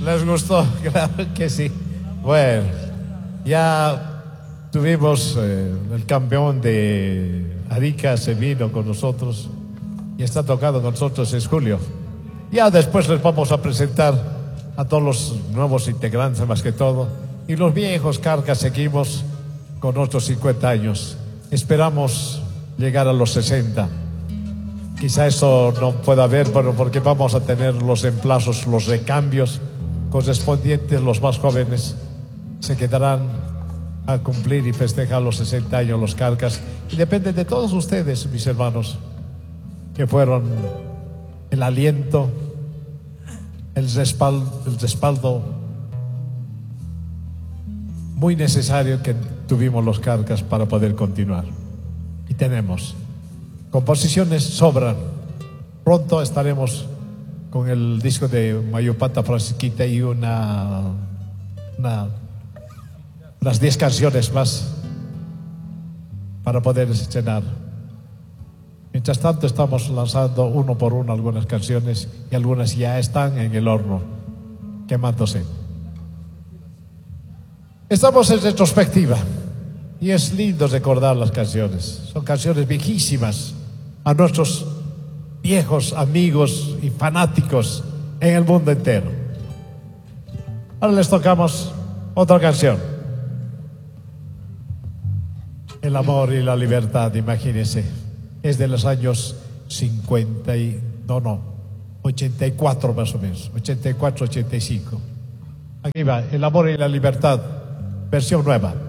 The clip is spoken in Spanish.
¿Les gustó? Claro que sí. Bueno, ya tuvimos el campeón de Arica, se vino con nosotros y está tocando con nosotros, es Julio. Ya después les vamos a presentar a todos los nuevos integrantes, más que todo. Y los viejos carcas seguimos con otros 50 años. Esperamos llegar a los 60. Quizá eso no pueda haber, pero porque vamos a tener los emplazos, los recambios correspondientes. Los más jóvenes se quedarán a cumplir y festejar los 60 años los carcas. Y depende de todos ustedes, mis hermanos, que fueron el aliento, el respaldo muy necesario que tuvimos los carcas para poder continuar. Y tenemos composiciones, sobran. Pronto estaremos con el disco de Mayupata Francisquita y unas 10 canciones más para poder estrenar. Mientras tanto estamos lanzando uno por uno algunas canciones y algunas ya están en el horno quemándose. Estamos en retrospectiva y es lindo recordar las canciones. Son canciones viejísimas a nuestros viejos amigos y fanáticos en el mundo entero. Ahora les tocamos otra canción. El amor y la libertad, imagínense. Es de los años 84 más o menos, 84, 85. Aquí va, El amor y la libertad, versión nueva.